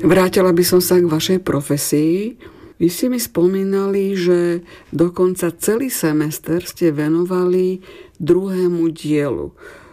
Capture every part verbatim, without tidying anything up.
Vrátila by som sa k vašej profesii. Vy ste mi spomínali, že dokonca celý semester ste venovali druhému dielu,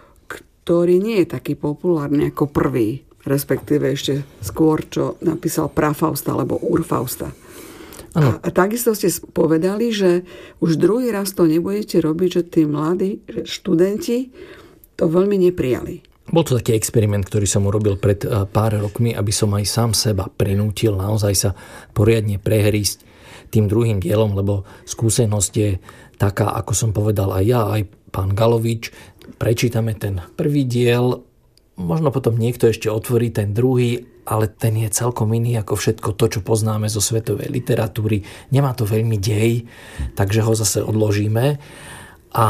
ktorý nie je taký populárny ako prvý, respektíve ešte skôr, čo napísal Prafausta alebo Urfausta. A, a takisto ste povedali, že už druhý raz to nebudete robiť, že tí mladí že študenti to veľmi neprijali. Bol to taký experiment, ktorý som urobil pred pár rokmi, aby som aj sám seba prinútil naozaj sa poriadne prehrísť tým druhým dielom, lebo skúsenosť je taká, ako som povedal aj ja, aj pán Galovič. Prečítame ten prvý diel, možno potom niekto ešte otvorí ten druhý, ale ten je celkom iný ako všetko to, čo poznáme zo svetovej literatúry. Nemá to veľmi dej, takže ho zase odložíme. A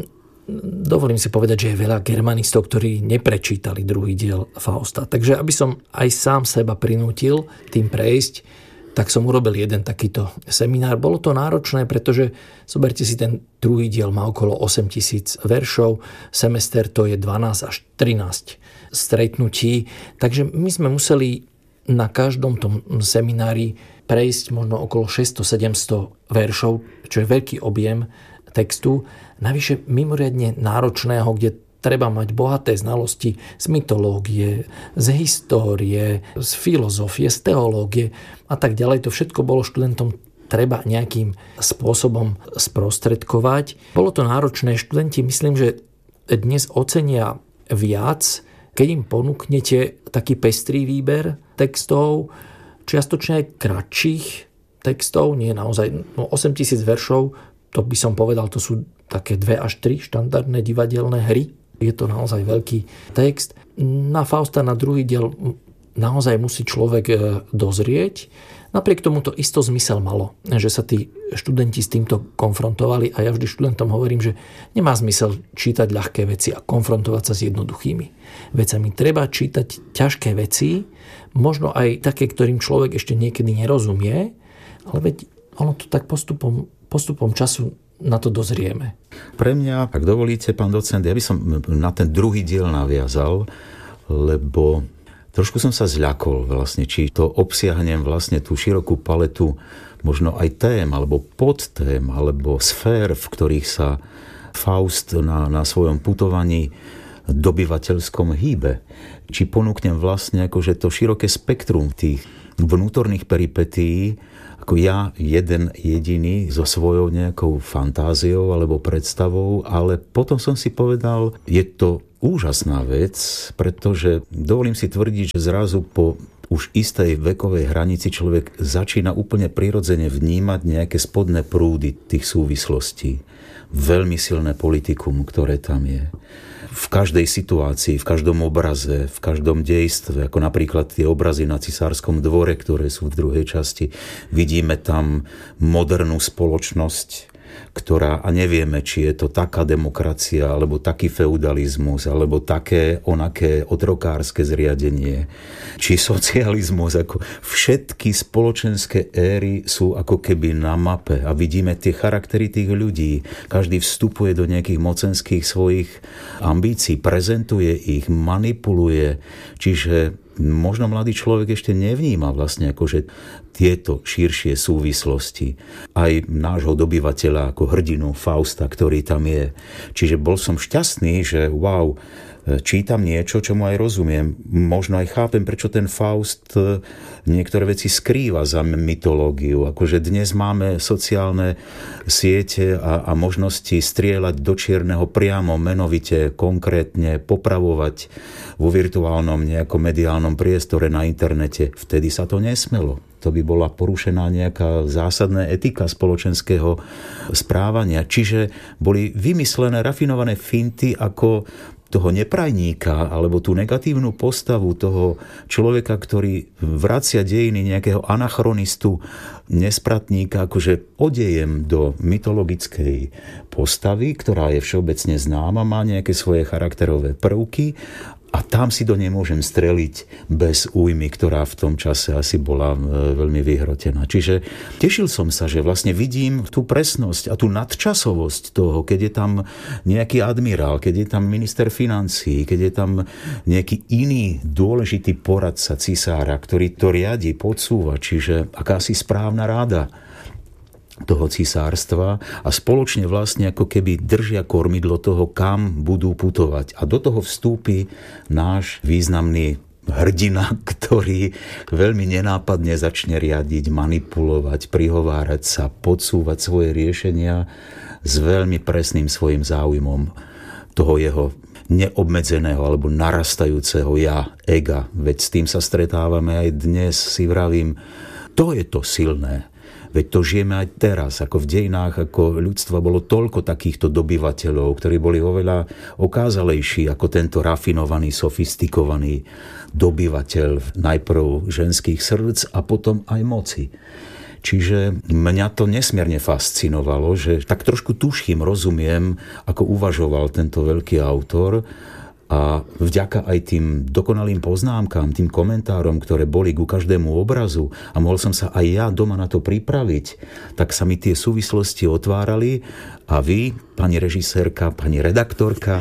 dovolím si povedať, že je veľa germanistov, ktorí neprečítali druhý diel Fausta. Takže aby som aj sám seba prinútil tým prejsť, tak som urobil jeden takýto seminár. Bolo to náročné, pretože zoberte si, ten druhý diel má okolo osemtisíc veršov, semester to je dvanásť až trinásť stretnutí, takže my sme museli na každom tom seminári prejsť možno okolo šesťsto sedemsto veršov, čo je veľký objem textu, navyše mimoriadne náročného, kde treba mať bohaté znalosti z mytológie, z histórie, z filozofie, z teológie a tak ďalej. To všetko bolo študentom treba nejakým spôsobom sprostredkovať. Bolo to náročné. Študenti, myslím, že dnes ocenia viac, keď im ponúknete taký pestrý výber textov, čiastočne aj kratších textov, nie naozaj no osemtisíc veršov, to by som povedal, to sú také dve až tri štandardné divadelné hry. Je to naozaj veľký text. Na Fausta, na druhý diel naozaj musí človek dozrieť. Napriek tomu to isto zmysel malo, že sa tí študenti s týmto konfrontovali a ja vždy študentom hovorím, že nemá zmysel čítať ľahké veci a konfrontovať sa s jednoduchými vecami. Treba čítať ťažké veci, možno aj také, ktorým človek ešte niekedy nerozumie, ale veď ono to tak postupom, postupom času na to dozrieme. Pre mňa, ak dovolíte, pán docent, ja by som na ten druhý diel naviazal, lebo trošku som sa zľakol vlastne, či to obsiahnem vlastne tú širokú paletu možno aj tém, alebo podtém, alebo sfér, v ktorých sa Faust na, na svojom putovaní dobyvateľskom hýbe. Či ponúknem vlastne akože to široké spektrum tých vnútorných peripetií, ako ja jeden jediný so svojou nejakou fantáziou alebo predstavou, ale potom som si povedal, je to úžasná vec, pretože dovolím si tvrdiť, že zrazu po už istej vekovej hranici človek začína úplne prirodzene vnímať nejaké spodné prúdy tých súvislostí. Veľmi silné politikum, ktoré tam je. V každej situácii, v každom obraze, v každom dejstve, ako napríklad tie obrazy na Cisárskom dvore, ktoré sú v druhej časti, vidíme tam modernú spoločnosť, ktorá, a nevieme, či je to taká demokracia, alebo taký feudalizmus, alebo také, onaké otrokárske zriadenie, či socializmus, ako všetky spoločenské éry sú ako keby na mape a vidíme tie charaktery tých ľudí. Každý vstupuje do nejakých mocenských svojich ambícií, prezentuje ich, manipuluje, čiže možno mladý človek ešte nevníma vlastne akože tieto širšie súvislosti. Aj nášho dobyvateľa ako hrdinu Fausta, ktorý tam je. Čiže bol som šťastný, že wow, čítam niečo, čomu aj rozumiem. Možno aj chápem, prečo ten Faust niektoré veci skrýva za mytológiu. Akože dnes máme sociálne siete a, a možnosti strieľať do čierneho priamo, menovite, konkrétne, popravovať vo virtuálnom nejakom mediálnom priestore na internete. Vtedy sa to nesmelo. To by bola porušená nejaká zásadná etika spoločenského správania. Čiže boli vymyslené, rafinované finty, ako toho neprajníka alebo tú negatívnu postavu toho človeka, ktorý vracia dejiny nejakého anachronistu, nespratníka, akože odejem do mytologickej postavy, ktorá je všeobecne známa, má nejaké svoje charakterové prvky A tam si do nej môžem streliť bez újmy, ktorá v tom čase asi bola veľmi vyhrotená. Čiže tešil som sa, že vlastne vidím tú presnosť a tú nadčasovosť toho, keď je tam nejaký admirál, keď je tam minister financií, keď je tam nejaký iný dôležitý poradca cisára, ktorý to riadi, podsúva, čiže akási správna ráda toho cisárstva a spoločne vlastne ako keby držia kormidlo toho, kam budú putovať. A do toho vstúpi náš významný hrdina, ktorý veľmi nenápadne začne riadiť, manipulovať, prihovárať sa, podsúvať svoje riešenia s veľmi presným svojim záujmom toho jeho neobmedzeného alebo narastajúceho ja, ega. Veď s tým sa stretávame aj dnes, si vravím, to je to silné. Veď to žijeme aj teraz, ako v dejinách, ako ľudstva bolo toľko takýchto dobyvateľov, ktorí boli oveľa okázalejší ako tento rafinovaný, sofistikovaný dobyvateľ najprv ženských srdc a potom aj moci. Čiže mňa to nesmierne fascinovalo, že tak trošku tuším, rozumiem, ako uvažoval tento veľký autor. A vďaka aj tým dokonalým poznámkám, tým komentárom, ktoré boli ku každému obrazu a mohol som sa aj ja doma na to pripraviť, tak sa mi tie súvislosti otvárali a vy, pani režisérka, pani redaktorka, e,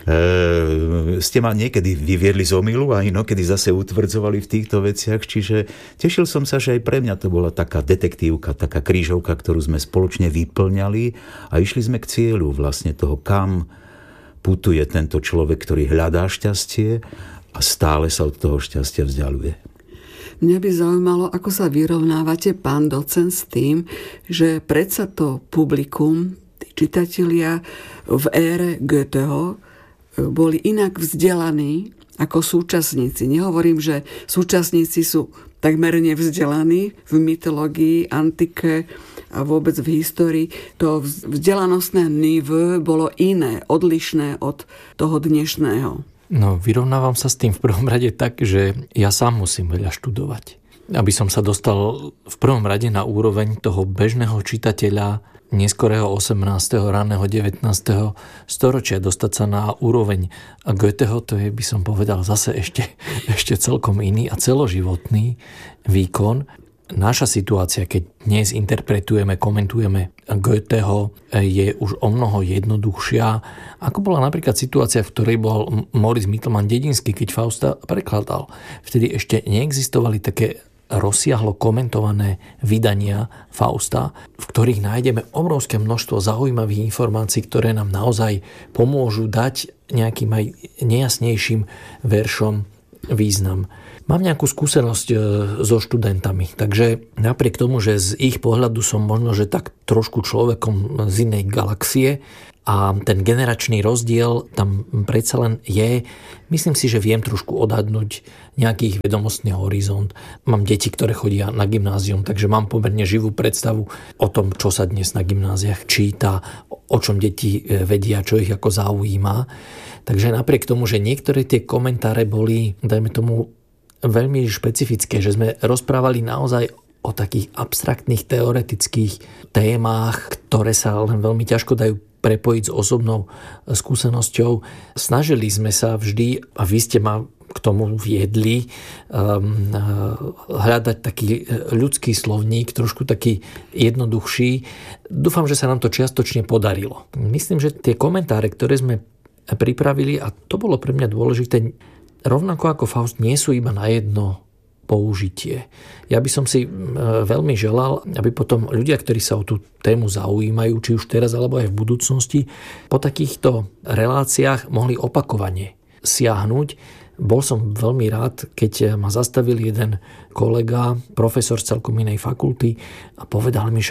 ste ma niekedy vyviedli z omylu a inokedy zase utvrdzovali v týchto veciach, čiže tešil som sa, že aj pre mňa to bola taká detektívka, taká krížovka, ktorú sme spoločne vyplňali a išli sme k cieľu vlastne toho, kam putuje tento človek, ktorý hľadá šťastie a stále sa od toho šťastia vzdialuje. Mňa by zaujímalo, ako sa vyrovnávate, pán docent, s tým, že predsa to publikum, tí čitatelia v ére Goetheho boli inak vzdelaní ako súčasníci. Nehovorím, že súčasníci sú takmer nevzdelaní v mytológii, antike a vôbec v histórii. To vzdelanostné niveau bolo iné, odlišné od toho dnešného. No, vyrovnávam sa s tým v prvom rade tak, že ja sám musím veľa študovať. Aby som sa dostal v prvom rade na úroveň toho bežného čitateľa neskorého osemnásteho, raného devätnásteho storočia. Dostať sa na úroveň Goetheho, to je, by som povedal, zase ešte, ešte celkom iný a celoživotný výkon. Naša situácia, keď dnes interpretujeme, komentujeme Goetheho, je už o mnoho jednoduchšia, ako bola napríklad situácia, v ktorej bol Moritz Mittelmann dedinský, keď Fausta prekladal. Vtedy ešte neexistovali také rozsiahlo komentované vydania Fausta, v ktorých nájdeme obrovské množstvo zaujímavých informácií, ktoré nám naozaj pomôžu dať nejakým aj nejasnejším veršom význam. Mám nejakú skúsenosť so študentami, takže napriek tomu, že z ich pohľadu som možno, že tak trošku človekom z inej galaxie a ten generačný rozdiel tam predsa len je, myslím si, že viem trošku odhadnúť nejaký ich vedomostný horizont. Mám deti, ktoré chodia na gymnázium, takže mám pomerne živú predstavu o tom, čo sa dnes na gymnáziách číta, o čom deti vedia, čo ich ako zaujíma. Takže napriek tomu, že niektoré tie komentáre boli, dajme tomu, veľmi špecifické, že sme rozprávali naozaj o takých abstraktných teoretických témach, ktoré sa len veľmi ťažko dajú prepojiť s osobnou skúsenosťou. Snažili sme sa vždy, a vy ste ma k tomu viedli, um, hľadať taký ľudský slovník, trošku taký jednoduchší. Dúfam, že sa nám to čiastočne podarilo. Myslím, že tie komentáre, ktoré sme pripravili, a to bolo pre mňa dôležité, rovnako ako Faust, nie sú iba na jedno použitie. Ja by som si veľmi želal, aby potom ľudia, ktorí sa o tú tému zaujímajú, či už teraz alebo aj v budúcnosti, po takýchto reláciách mohli opakovane siahnuť. Bol som veľmi rád, keď ma zastavil jeden kolega, profesor z celkom inej fakulty, a povedal mi, že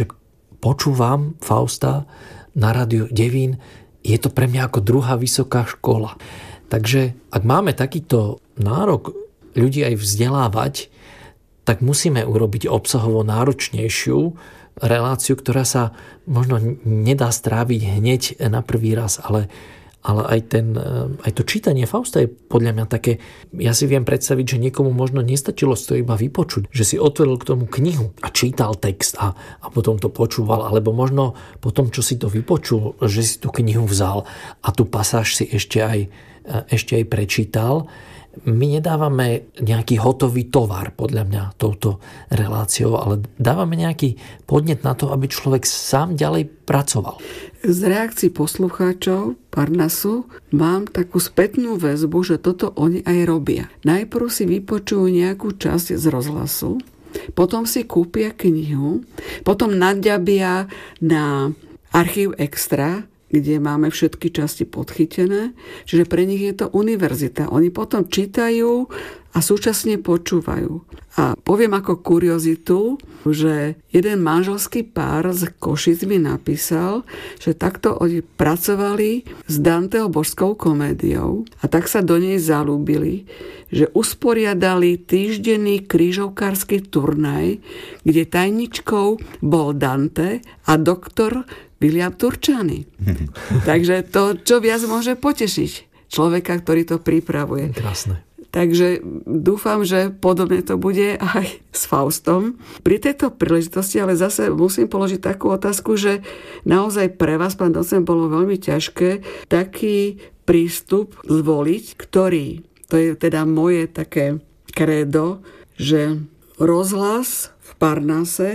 počúvam Fausta na rádiu Devín, je to pre mňa ako druhá vysoká škola. Takže ak máme takýto nárok ľudí aj vzdelávať, tak musíme urobiť obsahovo náročnejšiu reláciu, ktorá sa možno nedá stráviť hneď na prvý raz, ale, ale aj, ten, aj to čítanie Fausta je podľa mňa také, ja si viem predstaviť, že niekomu možno nestačilo to iba vypočuť, že si otvoril k tomu knihu a čítal text a, a potom to počúval, alebo možno potom, čo si to vypočul, že si tú knihu vzal a tú pasáž si ešte aj ešte aj prečítal. My nedávame nejaký hotový tovar, podľa mňa, touto reláciou, ale dávame nejaký podnet na to, aby človek sám ďalej pracoval. Z reakcií poslucháčov Parnasu mám takú spätnú väzbu, že toto oni aj robia. Najprv si vypočujú nejakú časť z rozhlasu, potom si kúpia knihu, potom naďabia na archív Extra, kde máme všetky časti podchytené. Čiže pre nich je to univerzita. Oni potom čítajú a súčasne počúvajú. A poviem ako kuriozitu, že jeden manželský pár z Košic mi napísal, že takto oni pracovali s Danteho božskou komédiou a tak sa do nej zalúbili, že usporiadali týždenný krížovkársky turnaj, kde tajničkou bol Dante a doktor William Turčany. Takže to, čo viac môže potešiť človeka, ktorý to pripravuje. Krásne. Takže dúfam, že podobne to bude aj s Faustom. Pri tejto príležitosti ale zase musím položiť takú otázku, že naozaj pre vás, pán docent, bolo veľmi ťažké taký prístup zvoliť, ktorý, to je teda moje také kredo, že rozhlas v Parnase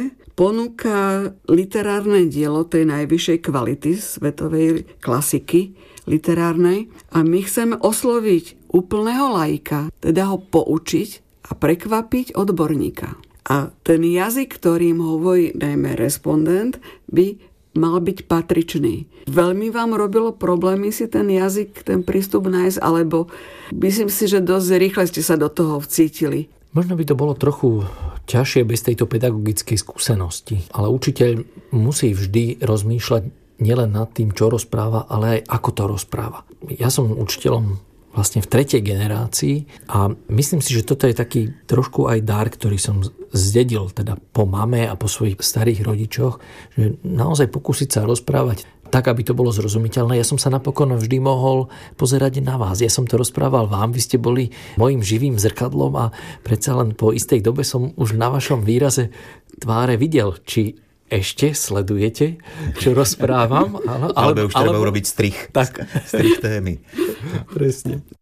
ponúka literárne dielo tej najvyššej kvality svetovej klasiky literárnej a my chceme osloviť úplného laika, teda ho poučiť a prekvapiť odborníka. A ten jazyk, ktorým hovorí najmä respondent, by mal byť patričný. Veľmi vám robilo problémy si ten jazyk, ten prístup nájsť, alebo myslím si, že dosť rýchle ste sa do toho vcítili. Možno by to bolo trochu ťažšie bez tejto pedagogickej skúsenosti, ale učiteľ musí vždy rozmýšľať nielen nad tým, čo rozpráva, ale aj ako to rozpráva. Ja som učiteľom vlastne v tretej generácii a myslím si, že toto je taký trošku aj dar, ktorý som zdedil teda po mame a po svojich starých rodičoch, že naozaj pokúsiť sa rozprávať tak, aby to bolo zrozumiteľné. Ja som sa napokon vždy mohol pozerať na vás. Ja som to rozprával vám, vy ste boli mojím živým zrkadlom a predsa len po istej dobe som už na vašom výraze tváre videl, či ešte sledujete, čo rozprávam. Ale, alebo už treba alebo... urobiť strich. Tak. Strich témy. Presne.